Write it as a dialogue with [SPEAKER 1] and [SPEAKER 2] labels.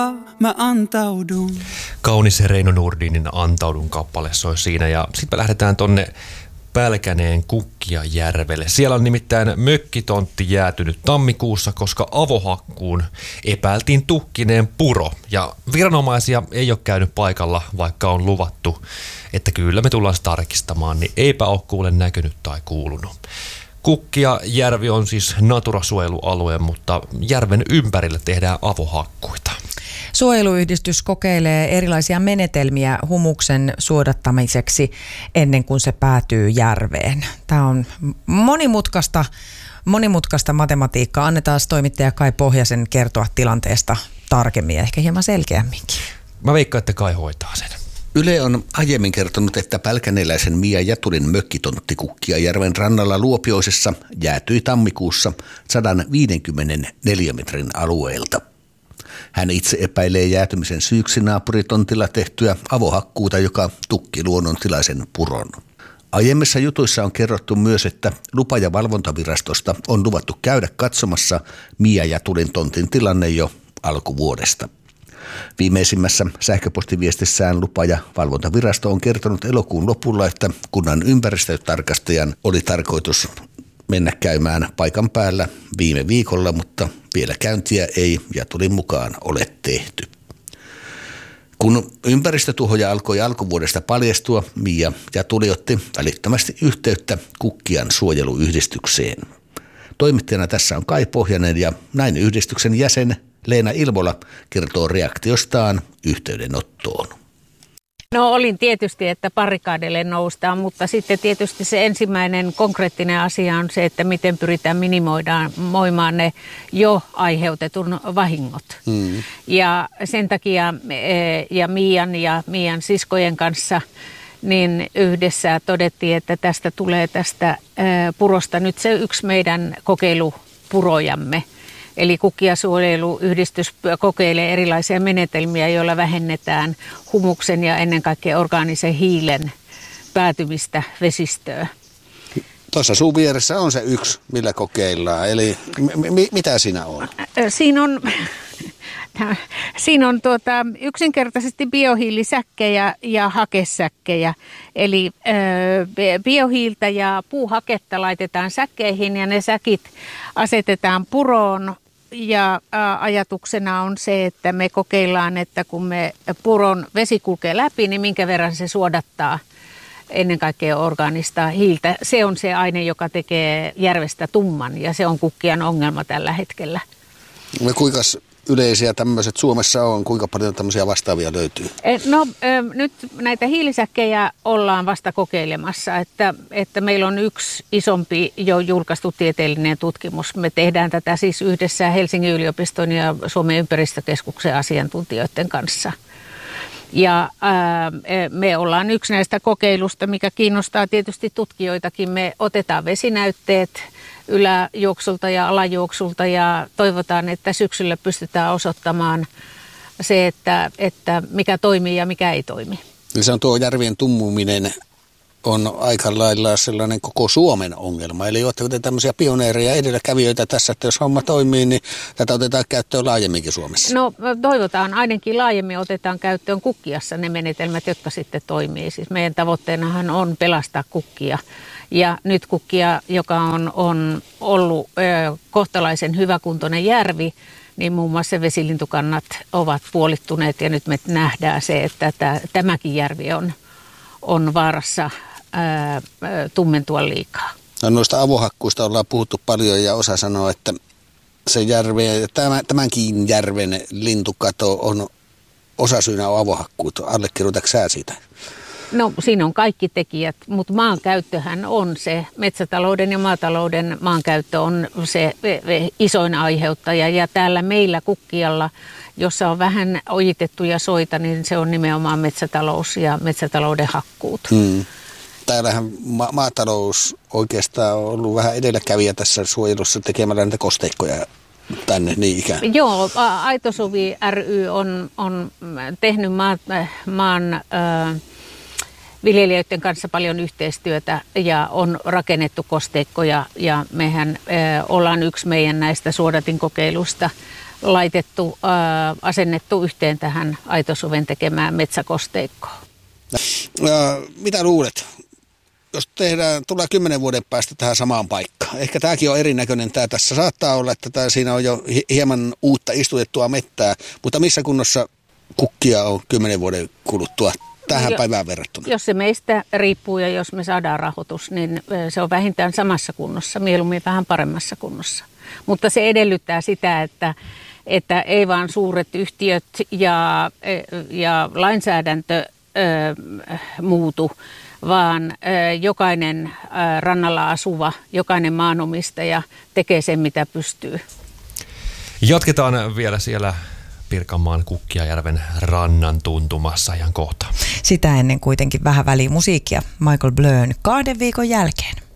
[SPEAKER 1] Mä antaudun.
[SPEAKER 2] Kaunis Reino Nordinin Antaudun kappale soi siinä ja sitten me lähdetään tonne Pälkäneen Kukkiajärvelle. Siellä on nimittäin mökkitontti jäätynyt tammikuussa, koska avohakkuun epäiltiin tukkineen puro. Ja viranomaisia ei ole käynyt paikalla, vaikka on luvattu, että kyllä me tullaan tarkistamaan, niin eipä ole kuule näkynyt tai kuulunut. Kukkiajärvi on siis Natura-suojelualue, mutta järven ympärillä tehdään avohakkuita.
[SPEAKER 3] Suojeluyhdistys kokeilee erilaisia menetelmiä humuksen suodattamiseksi ennen kuin se päätyy järveen. Tämä on monimutkaista matematiikkaa. Annetaan toimittaja Kai Pohjasen kertoa tilanteesta tarkemmin ja ehkä hieman selkeämminkin.
[SPEAKER 2] Mä veikkaan, että Kai hoitaa sen.
[SPEAKER 4] Yle on aiemmin kertonut, että pälkäneläisen Mia Jatulin mökkitontti Kukkiajärven rannalla Luopioisessa jäätyi tammikuussa 150 neliömetrin alueelta. Hän itse epäilee jäätymisen syyksi naapuritontilla tehtyä avohakkuuta, joka tukki luonnontilaisen puron. Aiemmissa jutuissa on kerrottu myös, että lupa- ja valvontavirastosta on luvattu käydä katsomassa Mia Jatulin tontin tilanne jo alkuvuodesta. Viimeisimmässä sähköpostiviestissään lupa- ja valvontavirasto on kertonut elokuun lopulla, että kunnan ympäristötarkastajan oli tarkoitus mennä käymään paikan päällä viime viikolla, mutta vielä käyntiä ei Jatulin mukaan ole tehty. Kun ympäristötuhoja alkoi alkuvuodesta paljastua, Mia Jatuli otti välittömästi yhteyttä Kukkian suojeluyhdistykseen. Toimittajana tässä on Kai Pohjanen ja näin yhdistyksen jäsen Leena Ilvola kertoo reaktiostaan yhteydenottoon.
[SPEAKER 5] No olin tietysti, että barrikaadille noustaan, mutta sitten tietysti se ensimmäinen konkreettinen asia on se, että miten pyritään minimoimaan ne jo aiheutetun vahingot. Ja sen takia ja Mian siskojen kanssa niin yhdessä todettiin, että tästä tulee tästä purosta nyt se yksi meidän kokeilupurojamme. Eli Kukkiasuojeluyhdistys kokeilee erilaisia menetelmiä, joilla vähennetään humuksen ja ennen kaikkea orgaanisen hiilen päätymistä vesistöön.
[SPEAKER 6] Tuossa sun vieressä on se yksi, millä kokeillaan. Eli mitä siinä on?
[SPEAKER 5] Siinä on yksinkertaisesti biohiilisäkkejä ja hakesäkkejä. Eli biohiiltä ja puuhaketta laitetaan säkkeihin ja ne säkit asetetaan puroon. Ja ajatuksena on se, että me kokeillaan, että kun me puron vesi kulkee läpi, niin minkä verran se suodattaa ennen kaikkea orgaanista hiiltä. Se on se aine, joka tekee järvestä tumman ja se on Kukkian ongelma tällä hetkellä.
[SPEAKER 6] Kuinka yleisiä tämmöiset Suomessa on? Kuinka paljon tämmöisiä vastaavia löytyy?
[SPEAKER 5] No nyt näitä hiilisäkkejä ollaan vasta kokeilemassa, että meillä on yksi isompi jo julkaistu tieteellinen tutkimus. Me tehdään tätä siis yhdessä Helsingin yliopiston ja Suomen ympäristökeskuksen asiantuntijoiden kanssa. Ja me ollaan yksi näistä kokeilusta, mikä kiinnostaa tietysti tutkijoitakin. Me otetaan vesinäytteet yläjuoksulta ja alajuoksulta ja toivotaan, että syksyllä pystytään osoittamaan se, että mikä toimii ja mikä ei toimi.
[SPEAKER 6] Se on tuo järvien tummuminen on aika lailla sellainen koko Suomen ongelma. Eli oletteko te tämmöisiä pioneereja edelläkävijöitä tässä, että jos homma toimii, niin tätä otetaan käyttöön laajemminkin Suomessa? No
[SPEAKER 5] toivotaan ainakin laajemmin otetaan käyttöön Kukkiassa ne menetelmät, jotka sitten toimii. Siis meidän tavoitteenahan on pelastaa Kukkia. Ja nyt Kukkia, joka on ollut kohtalaisen hyväkuntoinen järvi, niin muun muassa vesilintukannat ovat puolittuneet ja nyt me nähdään se, että tämäkin järvi on vaarassa tummentua liikaa.
[SPEAKER 6] No, noista avohakkuista ollaan puhuttu paljon ja osa sanoo, että se tämänkin järven lintukato on osasyynä avohakkuut. Allekirjoitatko sä siitä?
[SPEAKER 5] No siinä on kaikki tekijät, mutta maankäyttöhän on se, metsätalouden ja maatalouden maankäyttö on se isoin aiheuttaja. Ja täällä meillä Kukkialla, jossa on vähän ojitettuja soita, niin se on nimenomaan metsätalous ja metsätalouden hakkuut.
[SPEAKER 6] Täällähän maatalous oikeastaan on ollut vähän edelläkävijä tässä suojelussa tekemällä näitä kosteikkoja tänne niin ikään.
[SPEAKER 5] Joo, Aitosuvi ry on tehnyt maan viljelijöiden kanssa paljon yhteistyötä ja on rakennettu kosteikkoja ja mehän ollaan yksi meidän näistä suodatinkokeilusta asennettu yhteen tähän aitosuven tekemään metsäkosteikkoon.
[SPEAKER 6] Mitä luulet? Jos tulee 10 vuoden päästä tähän samaan paikkaan. Ehkä tämäkin on erinäköinen. Tämä tässä saattaa olla, että siinä on jo hieman uutta istutettua mettää, mutta missä kunnossa kukkia on 10 vuoden kuluttua tähän päivään verrattuna? Jos
[SPEAKER 5] se meistä riippuu ja jos me saadaan rahoitus, niin se on vähintään samassa kunnossa, mieluummin vähän paremmassa kunnossa. Mutta se edellyttää sitä, että ei vaan suuret yhtiöt ja lainsäädäntö muutu, vaan jokainen rannalla asuva, jokainen maanomistaja tekee sen, mitä pystyy.
[SPEAKER 2] Jatketaan vielä siellä Pirkanmaan Kukkiajärven rannan tuntumassa ihan kohta.
[SPEAKER 3] Sitä ennen kuitenkin vähän väliin musiikkia. Michael Blön 2 viikon jälkeen.